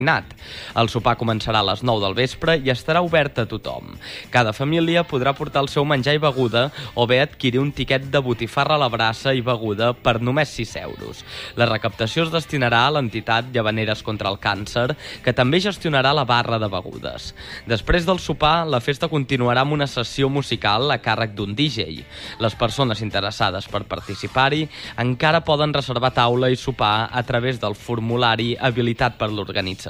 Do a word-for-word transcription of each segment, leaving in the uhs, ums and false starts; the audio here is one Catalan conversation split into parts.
El sopar començarà a les nou del vespre i estarà obert a tothom. Cada família podrà portar el seu menjar i beguda o bé adquirir un tiquet de botifarra a la brasa i beguda per només sis euros. La recaptació es destinarà a l'entitat Llavaneres contra el Càncer, que també gestionarà la barra de begudes. Després del sopar, la festa continuarà amb una sessió musical a càrrec d'un D J. Les persones interessades per participar-hi encara poden reservar taula i sopar a través del formulari habilitat per l'organització.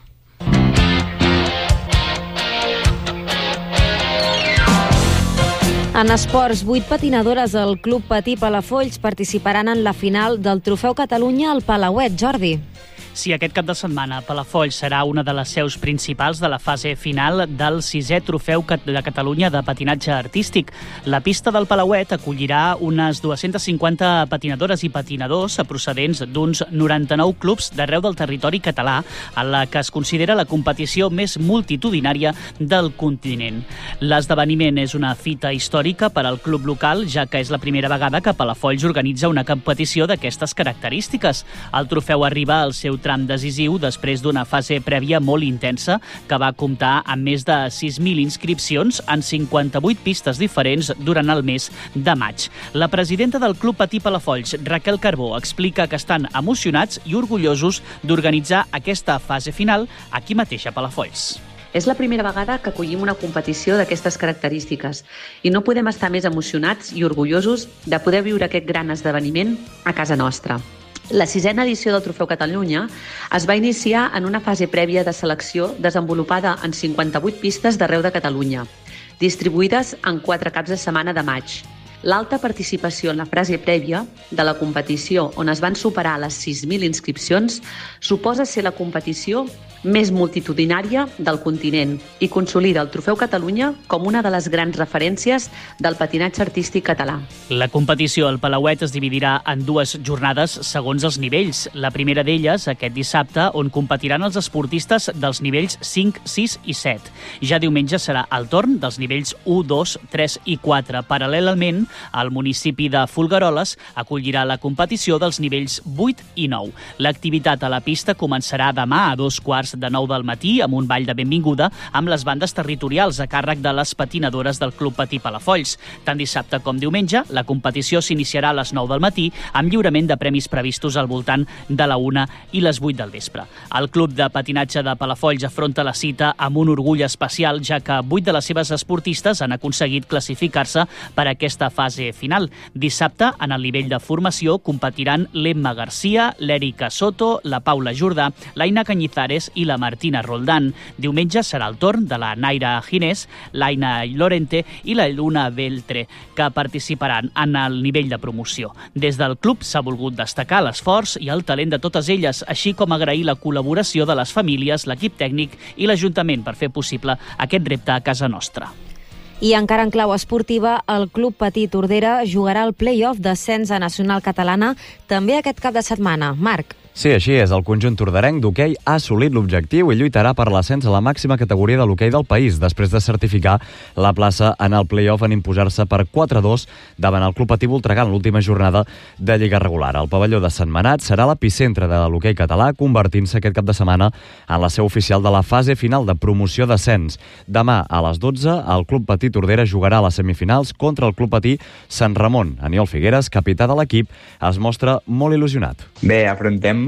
En esports, vuit patinadores del Club Patí Palafolls participaran en la final del Trofeu Catalunya al Palauet. Jordi. Sí, aquest cap de setmana Palafolls serà una de les seus principals de la fase final del sisè Trofeu de Catalunya de patinatge artístic. La pista del Palauet acollirà unes dues-centes cinquanta patinadores i patinadors procedents d'uns noranta-nou clubs d'arreu del territori català, en la que es considera la competició més multitudinària del continent. L'esdeveniment és una fita històrica per al club local, ja que és la primera vegada que Palafolls organitza una competició d'aquestes característiques. El trofeu arriba al seu tram decisiu després d'una fase prèvia molt intensa que va comptar amb més de sis mil inscripcions en cinquanta-vuit pistes diferents durant el mes de maig. La presidenta del Club Patí Palafolls, Raquel Carbó, explica que estan emocionats i orgullosos d'organitzar aquesta fase final aquí mateix a Palafolls. És la primera vegada que acollim una competició d'aquestes característiques i no podem estar més emocionats i orgullosos de poder viure aquest gran esdeveniment a casa nostra. La sisena edició del Trofeu Catalunya es va iniciar en una fase prèvia de selecció desenvolupada en cinquanta-vuit pistes d'arreu de Catalunya, distribuïdes en quatre caps de setmana de maig. L'alta participació en la fase prèvia de la competició, on es van superar les sis mil inscripcions, suposa ser la competició més multitudinària del continent i consolida el Trofeu Catalunya com una de les grans referències del patinatge artístic català. La competició al Palauet es dividirà en dues jornades segons els nivells. La primera d'elles, aquest dissabte, on competiran els esportistes dels nivells cinc, sis i set. Ja diumenge serà el torn dels nivells u, dos, tres i quatre. Paral·lelament, el municipi de Folgueroles acollirà la competició dels nivells vuit i nou. L'activitat a la pista començarà demà a dos quarts de nou del matí amb un ball de benvinguda amb les bandes territorials a càrrec de les patinadores del Club Patí Palafolls. Tant dissabte com diumenge, la competició s'iniciarà a les nou del matí amb lliurament de premis previstos al voltant de la una i les vuit del vespre. El Club de Patinatge de Palafolls afronta la cita amb un orgull especial, ja que vuit de les seves esportistes han aconseguit classificar-se per a aquesta fase final. Dissabte, en el nivell de formació, competiran l'Emma Garcia, l'Èrica Soto, la Paula Jordà, l'Aina Cañizares i la Martina Roldán. Diumenge serà el torn de la Naira Ginés, l'Aina Lorente i la Luna Beltre, que participaran en el nivell de promoció. Des del club s'ha volgut destacar l'esforç i el talent de totes elles, així com agrair la col·laboració de les famílies, l'equip tècnic i l'Ajuntament per fer possible aquest repte a casa nostra. I encara en clau esportiva, el Club Patí Tordera jugarà el play-off d'ascens a Nacional Catalana també aquest cap de setmana. Marc. Sí, així és. El conjunt torderenc d'hoquei ha assolit l'objectiu i lluitarà per l'ascens a la màxima categoria de l'hoquei del país, després de certificar la plaça en el play-off en imposar-se per quatre a dos davant el Club Patí Voltregà en l'última jornada de Lliga regular. El pavelló de Sentmenat serà l'epicentre de l'hoquei català, convertint-se aquest cap de setmana en la seu oficial de la fase final de promoció d'ascens. Demà a les dotze, el Club Patí Tordera jugarà a les semifinals contra el Club Patí Sant Ramon. Aniol Figueres, capità de l'equip, es mostra molt il·lusionat. Bé, afrontem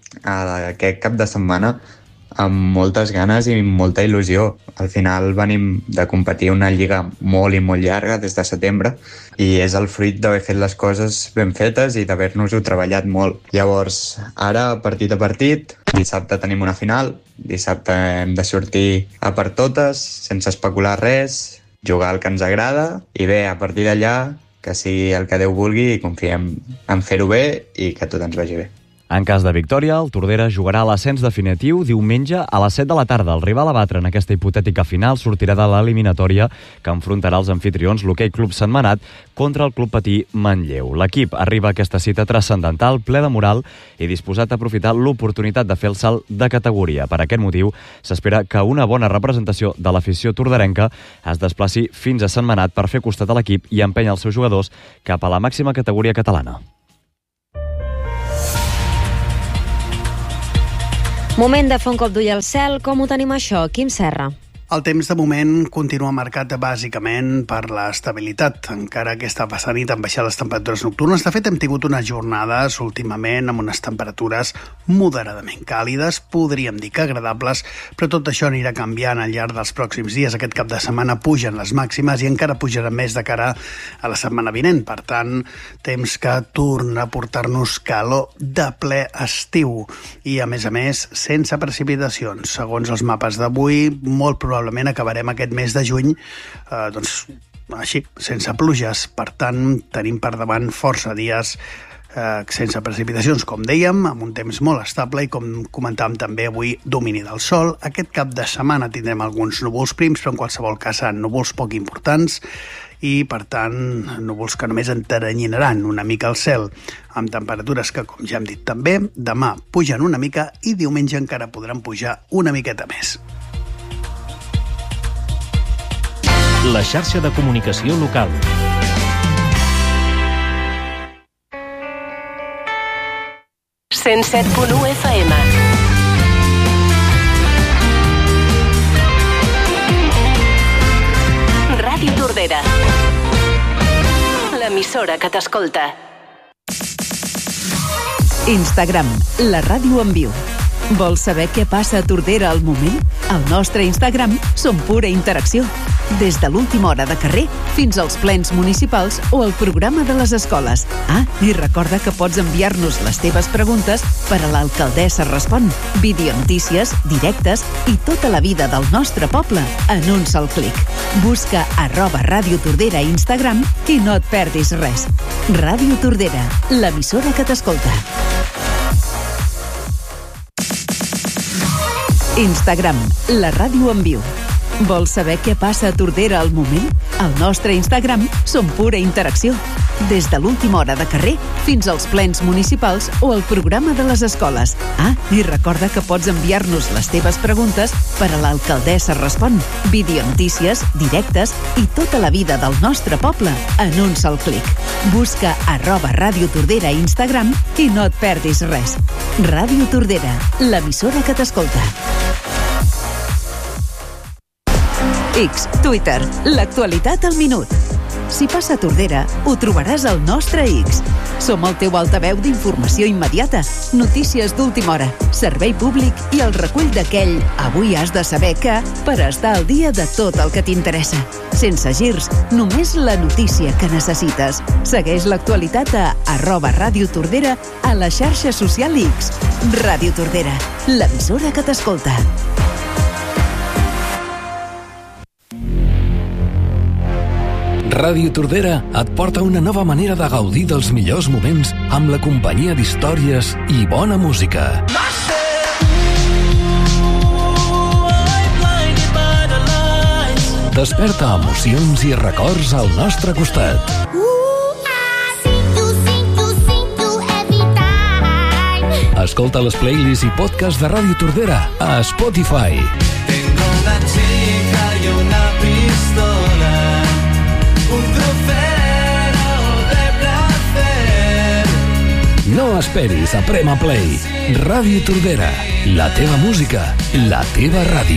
aquest cap de setmana amb moltes ganes i molta il·lusió. Al final venim de competir una lliga molt i molt llarga des de setembre i és el fruit d'haver fet les coses ben fetes i d'haver-nos-ho treballat molt. Llavors, ara, partit a partit, dissabte tenim una final, dissabte hem de sortir a per totes, sense especular res, jugar el que ens agrada i bé, a partir d'allà, que sigui el que Déu vulgui i confiem en fer-ho bé i que tot ens vagi bé. En cas de victòria, el Tordera jugarà a l'ascens definitiu diumenge a les set de la tarda. El rival a batre en aquesta hipotètica final sortirà de l'eliminatòria que enfrontarà els anfitrions l'Hoquei Club Sentmenat contra el Club Patí Manlleu. L'equip arriba a aquesta cita transcendental, ple de moral i disposat a aprofitar l'oportunitat de fer el salt de categoria. Per aquest motiu, s'espera que una bona representació de l'afició torderenca es desplaci fins a Sentmenat per fer costat a l'equip i empènyer els seus jugadors cap a la màxima categoria catalana. Moment de fer un cop d'ull al cel. Com ho tenim això? Quim Serra. El temps de moment continua marcat bàsicament per l'estabilitat, encara que està passant i han baixat les temperatures nocturnes. De fet, hem tingut unes jornades últimament amb unes temperatures moderadament càlides, podríem dir que agradables, però tot això anirà canviant al llarg dels pròxims dies. Aquest cap de setmana pugen les màximes i encara pujaran més de cara a la setmana vinent. Per tant, temps que torna a portar-nos calor de ple estiu i, a més a més, sense precipitacions. Segons els mapes d'avui, molt probablement Probablement acabarem aquest mes de juny eh, doncs, així, sense pluges. Per tant, tenim per davant força dies eh, sense precipitacions, com dèiem, amb un temps molt estable i, com comentàvem també avui, domini del sol. Aquest cap de setmana tindrem alguns núvols prims, però en qualsevol cas seran núvols poc importants i, per tant, núvols que només enteranyinaran una mica el cel, amb temperatures que, com ja hem dit també, demà pugen una mica i diumenge encara podran pujar una miqueta més. La xarxa de comunicació local. cent set punt u F M. Ràdio Tordera. L'emissora que t'escolta. Instagram, la ràdio en viu. Vols saber què passa a Tordera al moment? Al nostre Instagram som pura interacció. Des de l'última hora de carrer fins als plens municipals o el programa de les escoles. Ah, i recorda que pots enviar-nos les teves preguntes per a l'Alcaldessa Respon. Videonotícies, directes i tota la vida del nostre poble en un sol clic. Busca arroba Ràdio Tordera a Instagram i no et perdis res. Ràdio Tordera, l'emissora que t'escolta. Instagram, la ràdio en viu. Vols saber què passa a Tordera al moment? Al nostre Instagram som pura interacció. Des de l'última hora de carrer fins als plens municipals o el programa de les escoles. Ah, i recorda que pots enviar-nos les teves preguntes per a l'Alcaldessa Respon. Videonotícies, directes i tota la vida del nostre poble en un sol clic. Busca arroba Ràdio Tordera a Instagram i no et perdis res. Ràdio Tordera, l'emissora que t'escolta. X, Twitter, l'actualitat al minut. Si passa a Tordera, ho trobaràs al nostre X. Som el teu altaveu d'informació immediata, notícies d'última hora, servei públic i el recull d'aquell avui has de saber que per estar al dia de tot el que t'interessa. Sense girs, només la notícia que necessites. Segueix l'actualitat a arroba Ràdio Tordera a la xarxa social X. Ràdio Tordera, l'emissora que t'escolta. Ràdio Tordera et porta una nova manera de gaudir dels millors moments amb la companyia d'històries i bona música. Desperta emocions i records al nostre costat. Escolta les playlists i podcasts de Ràdio Tordera a Spotify. Tengo una chica y una pistola. Un trofeo de placer. No esperis a Prema Play. Ràdio Tordera, la teva música, la teva ràdio.